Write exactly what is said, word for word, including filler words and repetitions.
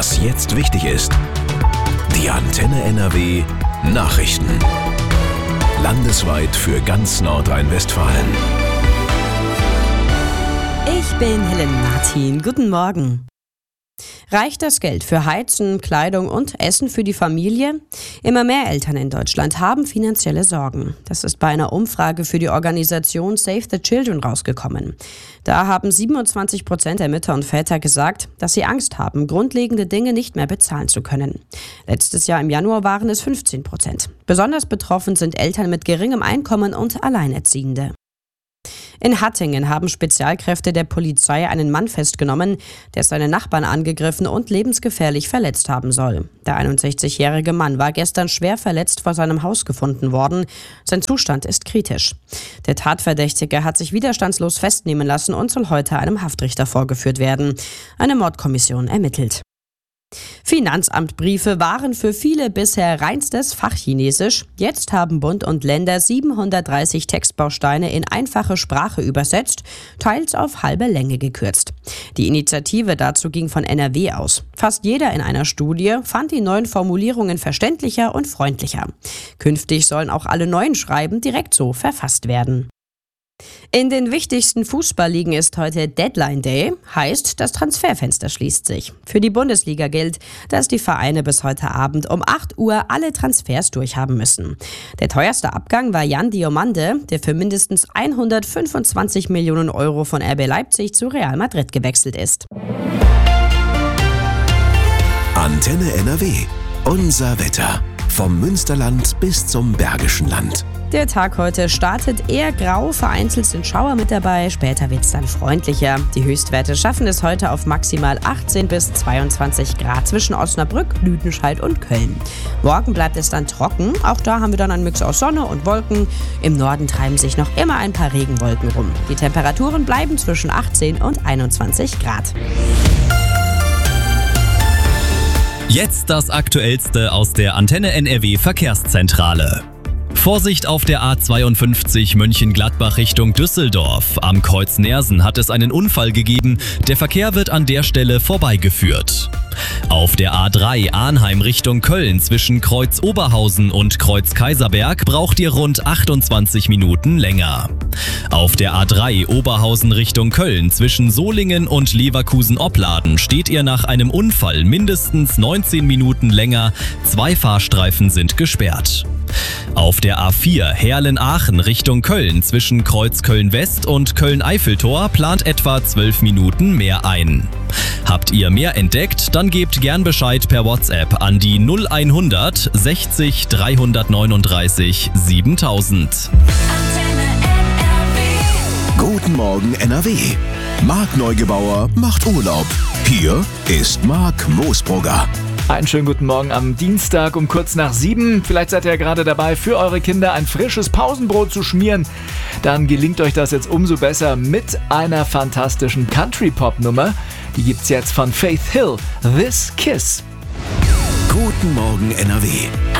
Was jetzt wichtig ist. Die Antenne N R W Nachrichten. Landesweit für ganz Nordrhein-Westfalen. Ich bin Helen Martin. Guten Morgen. Reicht das Geld für Heizen, Kleidung und Essen für die Familie? Immer mehr Eltern in Deutschland haben finanzielle Sorgen. Das ist bei einer Umfrage für die Organisation Save the Children rausgekommen. Da haben siebenundzwanzig Prozent der Mütter und Väter gesagt, dass sie Angst haben, grundlegende Dinge nicht mehr bezahlen zu können. Letztes Jahr im Januar waren es fünfzehn Prozent. Besonders betroffen sind Eltern mit geringem Einkommen und Alleinerziehende. In Hattingen haben Spezialkräfte der Polizei einen Mann festgenommen, der seine Nachbarn angegriffen und lebensgefährlich verletzt haben soll. Der einundsechzigjährige Mann war gestern schwer verletzt vor seinem Haus gefunden worden. Sein Zustand ist kritisch. Der Tatverdächtige hat sich widerstandslos festnehmen lassen und soll heute einem Haftrichter vorgeführt werden. Eine Mordkommission ermittelt. Finanzamtbriefe waren für viele bisher reinstes Fachchinesisch. Jetzt haben Bund und Länder siebenhundertdreißig Textbausteine in einfache Sprache übersetzt, teils auf halbe Länge gekürzt. Die Initiative dazu ging von N R W aus. Fast jeder in einer Studie fand die neuen Formulierungen verständlicher und freundlicher. Künftig sollen auch alle neuen Schreiben direkt so verfasst werden. In den wichtigsten Fußballligen ist heute Deadline Day, heißt, das Transferfenster schließt sich. Für die Bundesliga gilt, dass die Vereine bis heute Abend um acht Uhr alle Transfers durchhaben müssen. Der teuerste Abgang war Jan Diomande, der für mindestens hundertfünfundzwanzig Millionen Euro von R B Leipzig zu Real Madrid gewechselt ist. Antenne N R W. Unser Wetter. Vom Münsterland bis zum Bergischen Land. Der Tag heute startet eher grau, vereinzelt sind Schauer mit dabei, später wird es dann freundlicher. Die Höchstwerte schaffen es heute auf maximal achtzehn bis zweiundzwanzig Grad zwischen Osnabrück, Lüdenscheid und Köln. Morgen bleibt es dann trocken, auch da haben wir dann einen Mix aus Sonne und Wolken. Im Norden treiben sich noch immer ein paar Regenwolken rum. Die Temperaturen bleiben zwischen achtzehn und einundzwanzig Grad. Jetzt das Aktuellste aus der Antenne N R W Verkehrszentrale. Vorsicht auf der A zweiundfünfzig Mönchengladbach Richtung Düsseldorf. Am Kreuz Neersen hat es einen Unfall gegeben. Der Verkehr wird an der Stelle vorbeigeführt. Auf der A drei Arnheim Richtung Köln zwischen Kreuz Oberhausen und Kreuz Kaiserberg braucht ihr rund achtundzwanzig Minuten länger. Auf der A drei Oberhausen Richtung Köln zwischen Solingen und Leverkusen-Opladen steht ihr nach einem Unfall mindestens neunzehn Minuten länger. Zwei Fahrstreifen sind gesperrt. Auf der A vier Heerlen-Aachen Richtung Köln zwischen Kreuz Köln-West und Köln-Eiffeltor plant etwa zwölf Minuten mehr ein. Habt ihr mehr entdeckt, dann gebt gern Bescheid per WhatsApp an die null hundert sechzig dreihundertneununddreißig siebentausend. Guten Morgen N R W. Marc Neugebauer macht Urlaub. Hier ist Marc Moosbrugger. Einen schönen guten Morgen am Dienstag um kurz nach sieben. Vielleicht seid ihr ja gerade dabei, für eure Kinder ein frisches Pausenbrot zu schmieren. Dann gelingt euch das jetzt umso besser mit einer fantastischen Country-Pop-Nummer. Die gibt's jetzt von Faith Hill, This Kiss. Guten Morgen N R W.